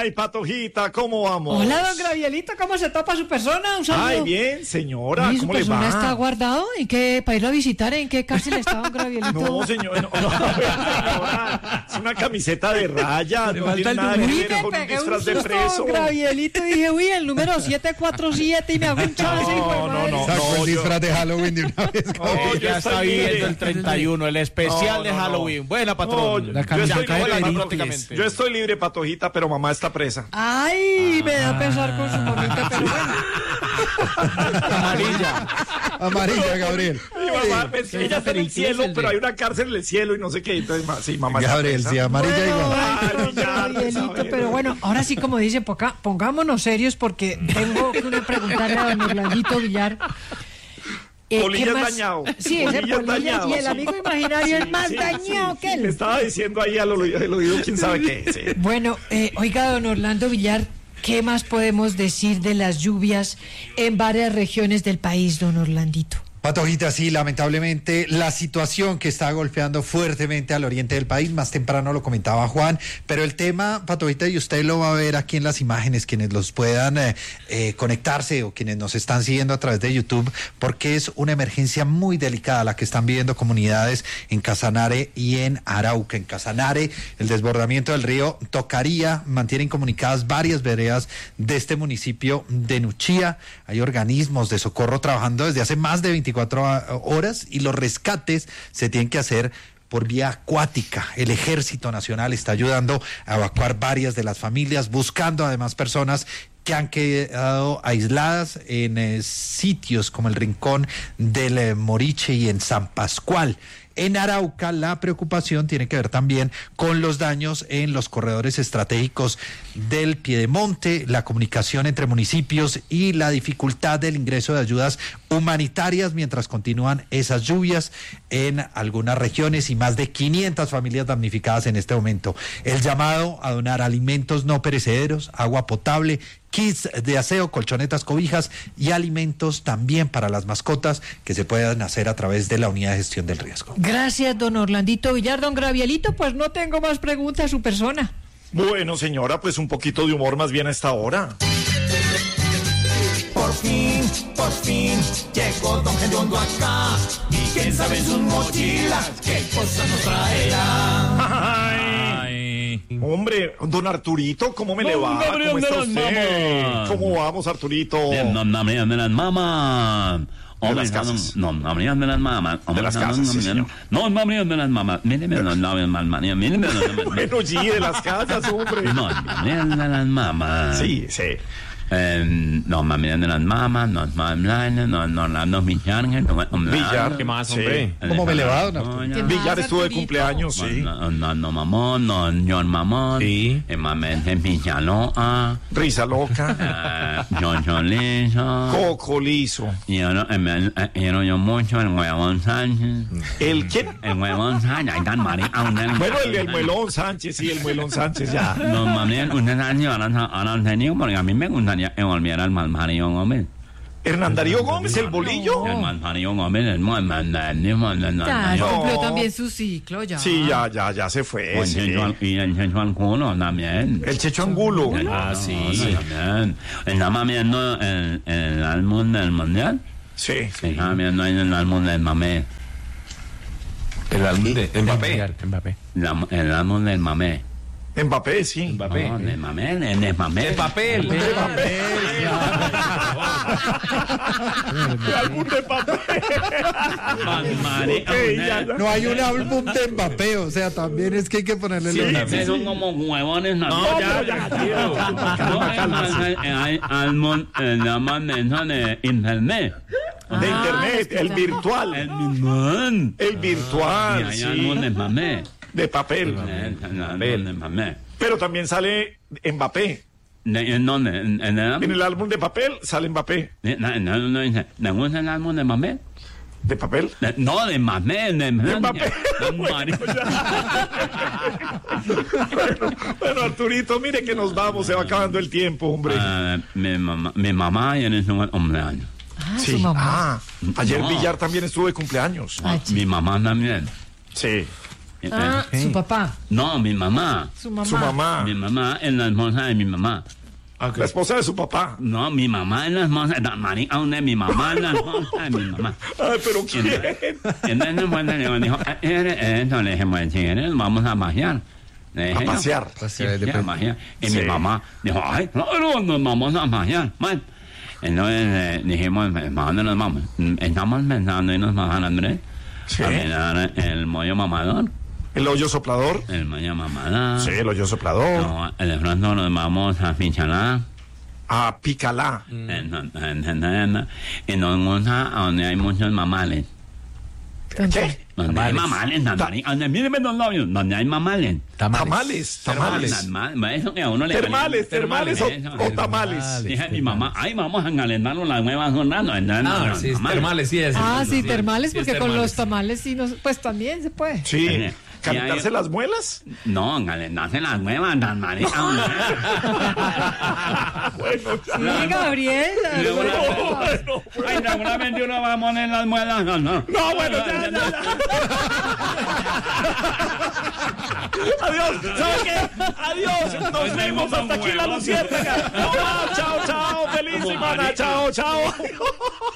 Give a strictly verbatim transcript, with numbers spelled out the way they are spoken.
Ay, Patojita, ¿cómo vamos? Hola, don Gravielito, ¿cómo se topa su persona? Un saludo. Ay, bien, señora, ¿Y su ¿cómo le persona va? está guardado? ¿En qué, para irlo a visitar? ¿En qué cárcel está don Gravielito? No, señor, no, no, señora, es una camiseta de rayas, no tiene nada que Uy, ver me con un pegué un disfraz de susto, preso. don Gravielito, y dije, uy, el número siete cuatro siete, y me hago un chance, No, hijo de no, madre. no. Sacó el disfraz de Halloween de una vez. No, yo ya está estoy libre. viviendo el treinta y uno, el especial No, de no, no. Halloween. Buena, No, patrón. yo, La yo camiseta estoy de libre, Pericles. prácticamente. yo estoy libre, Patojita, pero mamá está presa. Ay, me da pesar con su mamita, pero bueno. Amarilla. Amarilla, Gabriel. Mi mamá, pues, ella está en el cielo, pero hay una cárcel en el cielo y no sé qué. Entonces, ma- sí, mamá está Gabriel, presa. sí, amarilla Bueno, igual. Ay, don Villar, Gabrielito, pues, a ver. pero bueno, ahora sí, como dice, poca- pongámonos serios porque tengo que una preguntarle a don Orlandito Villar. Eh, ¿qué Polillas más? dañado. Sí, ese Polillas Polillas, dañado, y el sí. amigo imaginario es más Sí, dañado sí, que sí, él. le estaba diciendo ahí al oído, al oído quién sabe qué. Sí. Bueno, eh, oiga, don Orlando Villar, ¿qué más podemos decir de las lluvias en varias regiones del país, don Orlandito? Patojita, sí, lamentablemente la situación que está golpeando fuertemente al oriente del país, más temprano lo comentaba Juan, pero el tema, Patojita, y usted lo va a ver aquí en las imágenes, quienes los puedan eh, eh, conectarse o quienes nos están siguiendo a través de YouTube, porque es una emergencia muy delicada la que están viviendo comunidades en Casanare y en Arauca. En Casanare, el desbordamiento del río Tocaría mantiene incomunicadas varias veredas de este municipio de Nuchía. Hay organismos de socorro trabajando desde hace más de veinticuatro horas y los rescates se tienen que hacer por vía acuática. El Ejército Nacional está ayudando a evacuar varias de las familias, buscando además personas que han quedado aisladas en eh, sitios como el Rincón del eh, Moriche y en San Pascual. En Arauca, la preocupación tiene que ver también con los daños en los corredores estratégicos del Piedemonte, la comunicación entre municipios y la dificultad del ingreso de ayudas humanitarias mientras continúan esas lluvias en algunas regiones y más de quinientas familias damnificadas en este momento. El llamado a donar alimentos no perecederos, agua potable, kits de aseo, colchonetas, cobijas y alimentos también para las mascotas que se puedan hacer a través de la unidad de gestión del riesgo. Gracias, don Orlandito Villar. Don Gravielito, pues no tengo más preguntas a su persona. Bueno, señora, pues un poquito de humor más bien a esta hora. Por fin, por fin, llegó Don Gediondo acá. Y quién sabe en sus mochilas qué cosas nos traerá. Ay, hombre, don Arturito, ¿cómo me le Don va? Gabriel ¿Cómo está de las usted? mamas. ¿Cómo vamos, Arturito? Bien, no, no, no, de las mamas. De las casas. No, no, no, de las mamas. De las casas, sí, señor. No, no, no, de las mamas. Mire, no, no, no, mire, mire, Bueno, sí, de las casas, hombre. no, no, de las mamas. Sí, sí. Eh, no, mami, de las mamas, no, no, no, no, no, no, no, Villar, no, Villar, ¿Qué más, sí. hombre? ¿Cómo me le va, don Arturo? ¿Qué Villar más, estuvo de Arturito? cumpleaños, sí. No, no, no, mamón, no, no, mamón. Sí. Eh, mamén de Villaloa. Risa loca. Eh, yo, yo liso. Coco liso. Yo no, eh, eh, quiero yo mucho el huevón Sánchez. ¿El quién? El huevón Sánchez, ahí tan María. Bueno, el, el muelón Sánchez, sí, el muelón Sánchez, ya. No, mami, usted sabe, ahora, ahora han tenido, porque a mí me gustaría que volviera el Malmario Gómez. Hernán Darío Gómez, el bolillo. El Malmario Gómez, el Malmario Ya, No. cumplió también su ciclo, ya. Sí, ya, ya, ya se fue. Gómez. sí. Y el Checho al culo también. El Checho Angulo. Ah, sí. También. ¿Estaba viendo el, el álbum del Mundial? Sí. Estaba viendo ahí el álbum del Mamé. El álbum de Mbappé. Mbappé. La- el álbum del Mamé. Mbappé, sí. Mbappé. No, del Mamé, el del Mamé. De papel. De papel. De álbum de papel. Malmario Ok, ya, ya. No hay un álbum de Mbappé, o sea, también es que hay que ponerle Sí, los- Ustedes son como huevones. No, No, ya, ya, tío. No, hay más, hay- hay álbum, eh, llaman eso de internet. De Ah, internet, el virtual. El mismo. El Y virtual, hay álbum sí. de Mamé. De papel. Eh, el álbum de Mamé. Pero también sale Mbappé. ¿De- ¿En dónde? ¿En en el En álbum? el álbum de papel sale Mbappé. Eh, No, no, no, dice, ¿le gusta el álbum de Mamé? ¿De papel? De- No, de Mamé, de Mbappé. Mario. bueno, bueno, Arturito, mire que nos vamos, se va acabando el tiempo, hombre. Ah, mi mamá, mi mamá ya es un cumpleaños. Ah, sí. su mamá. Ah, ayer No. Villar también estuvo de cumpleaños. Ah, Mi mamá también. Sí. Ah, Eh, su papá, No, mi mamá. su mamá. Su mamá. Mi mamá es la esposa de mi mamá. La esposa de su papá. No, mi mamá es la esposa de María, aún es mi mamá es la esposa de mi mamá. Ay, pero ¿quién? Entonces, bueno, le dijo, "Eh, eh, entonces le dije, bueno, si quieres, vamos a pasear. Le dije, A pasear. Sí, Pasear de sí, a pe- pasear. Y Sí. mi mamá dijo, ay, no, no, nos vamos a pasear. Bueno, entonces eh, dijimos, ¿para dónde nos vamos? Estamos pensando irnos a San Andrés. Sí. A mirar el mollo mamador. El hoyo soplador. El mollo mamador. Sí, el hoyo soplador. No, de pronto nos vamos a Finchalá. A Picalá. En- en- en- en- en- Y nos gusta a donde hay muchos mamales. ¿Qué? Donde hay mamales, donde, donde, míreme los labios, donde hay mamales. Tamales. Tamales. Tamales. Eso que a uno le Termales, termales o, Eso. o tamales. Dije a mi mamá, ay, vamos a engalentarnos las nuevas jornadas. Ah, sí, termales, sí es. Ah, sí, termales, Sí, es porque con termales. los tamales sí, nos, pues también se puede. Sí. Eh, ¿Calentarse y hay- las muelas? No, engalentarse las nuevas, tan marica. Bueno, ya. Sí, Gabriel. la Luego verdad. No, bueno, Ay, seguramente uno va a poner las muelas. No, no. No, bueno, ya, ya, ya. Adiós, ¿sabe qué? Adiós, nos vemos hasta aquí la luciérnaga. No más, chao, chao, feliz semana, chao, chao.